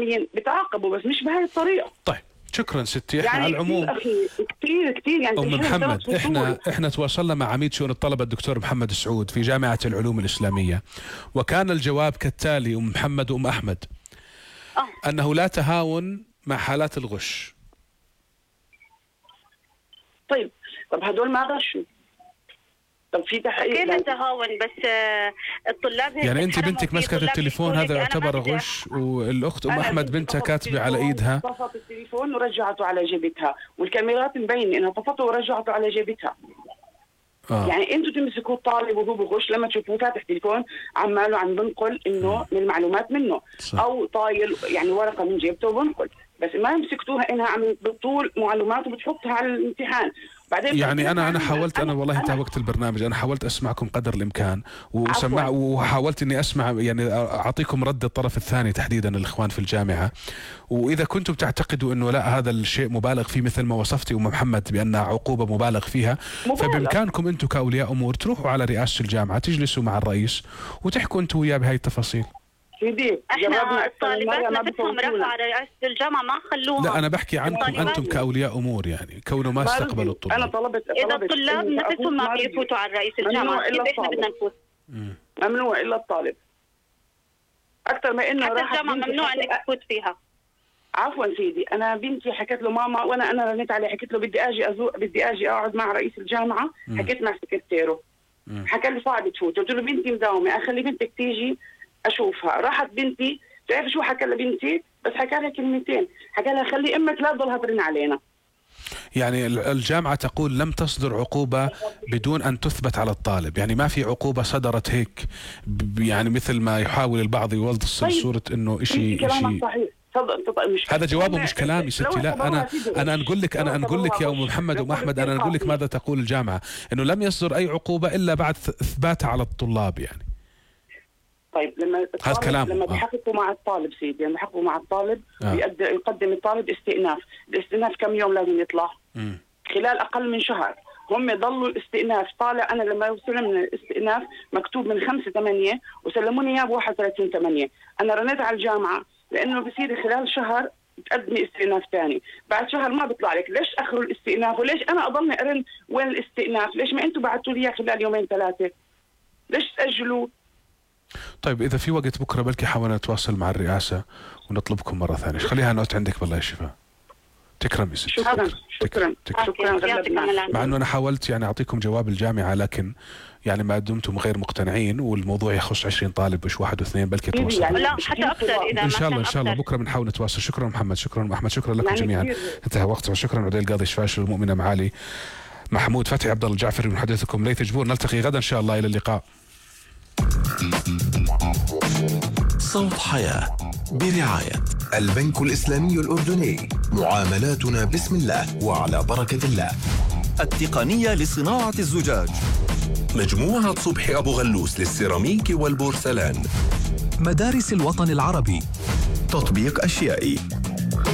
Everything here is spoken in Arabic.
العمرانيين بتعاقبوا، بس مش بهاي الطريقة. طيب شكرا ستي. احنا يعني على العموم كثير يعني ام محمد، احنا تواصلنا مع عميد شؤون الطلبه الدكتور محمد السعود في جامعه العلوم الاسلاميه، وكان الجواب كالتالي ام محمد وام احمد، انه لا تهاون مع حالات الغش. طب هدول ما غشوا. طب في تحقيق كيف التهاون؟ بس الطلاب يعني انت بنتك مسكت التليفون، هذا يعتبر غش، والاخت ام احمد بنتها كاتبه على ايدها. طفت التليفون ورجعته على جيبتها، والكاميرات مبين انها طفته ورجعته على جيبتها. يعني انتوا تمسكوا الطالب وهو بغش لما تشوفوه فاتح تليفون عماله عم بنقل انه من المعلومات منه، صح. او طايل يعني ورقه من جيبته وبنقل، بس ما مسكتوها انها عم بتطول معلومات وبتحطها على الامتحان. بعدين يعني انا حاولت، انا والله انتهى وقت البرنامج، انا حاولت اسمعكم قدر الامكان وحاولت اني اسمع يعني اعطيكم رد الطرف الثاني تحديدا الاخوان في الجامعه، واذا كنتم تعتقدوا انه لا هذا الشيء مبالغ فيه مثل ما وصفتي ام محمد بانها عقوبه مبالغ فيها، فبامكانكم انتم كاولياء امور تروحوا على رئاسه الجامعه، تجلسوا مع الرئيس وتحكوا انتم وياه بهاي التفاصيل. احنا الطالبات نفسهم رفعوا على رئاسة الجامعة ما خلوها. لا انا بحكي عنكم انتم كاولياء امور، يعني كونه ما استقبلوا الطلاب. انا طلبت اذا الطلاب نفسهم ما بيفوتوا على رئيس الجامعة كيف احنا بدنا نفوت؟ ممنوع الا الطالب. اكثر ما انه حتى الجامعة ممنوع انك تفوت فيها. عفوا سيدي، انا بنتي حكت له ماما، وانا رنيت عليه حكيت له بدي اجي اقعد مع رئيس الجامعة. حكيت مع سكرتيره، حكى لي صعب تفوت. قلت له بنتي مداومة، اخلي بنتك تيجي اشوفها. راحت بنتي، تعرف شو حكى لبنتي؟ بس حكى لها كلمتين، حكى لها خلي امك لا تضلها ترن علينا. يعني الجامعة تقول لم تصدر عقوبة بدون أن تثبت على الطالب، يعني ما في عقوبة صدرت هيك يعني مثل ما يحاول البعض يوصل صورة إنه إشي صحيح. هذا جوابه مش كلامي ستي. لا أنا أقول لك يا أم محمد وأم أحمد، أنا أقول لك ماذا تقول الجامعة، إنه لم يصدر أي عقوبة إلا بعد إثباتها على الطلاب يعني. طيب لما بيحققوا مع الطالب سيدي، لما بيحققوا مع الطالب يقدم الطالب استئناف. الاستئناف كم يوم لازم يطلع؟ خلال أقل من شهر. هم ضلوا الاستئناف طالع. أنا لما وصلنا من الاستئناف مكتوب من 5/8 وسلموني إياه ب31/8. أنا رنيت على الجامعة لأنه بصير خلال شهر تقدمي استئناف ثاني، بعد شهر ما بيطلع لك. ليش أخروا الاستئناف؟ وليش أنا أضلني أرن وين الاستئناف؟ ليش ما أنتوا بعتوا لي خلال 2-3؟ ليش تأجلوا؟ طيب إذا في وقت بكرة بلكي حاولنا نتواصل مع الرئاسة ونطلبكم مرة ثانية. خليها نوت عندك بالله يا شفاء. تكرمي ستي. شكرا. مع أنه أنا حاولت يعني أعطيكم جواب الجامعة، لكن يعني ما دمتم غير مقتنعين والموضوع يخص 20 طالب مش 1 و2 بلكي تواصل. لا حتى أكثر إذا إن شاء الله بكرة بنحاول نتواصل. شكرا محمد، شكرا أحمد، شكرا لكم جميعا. انتهى وقت. وشكرا عدي القاضي شفاشل، المؤمنة معالي محمود فتحي، عبد الله الجعفري، محدثكم ليث جبور. نلتقي غدا إن شاء الله. إلى اللقاء. صوت حياة برعاية البنك الإسلامي الأردني. معاملاتنا بسم الله وعلى بركة الله. التقنية لصناعة الزجاج. مجموعة صبحي أبو غلوس للسيراميك والبورسلان. مدارس الوطن العربي. تطبيق أشيائي.